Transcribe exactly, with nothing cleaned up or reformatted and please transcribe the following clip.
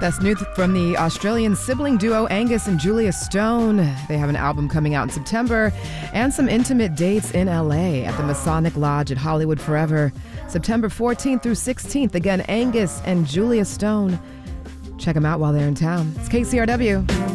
That's new from the Australian sibling duo Angus and Julia Stone. They have an album coming out in September and some intimate dates in L A at the Masonic Lodge at Hollywood Forever, September fourteenth through sixteenth. Again, Angus and Julia Stone. Check them out while they're in town. It's K C R W.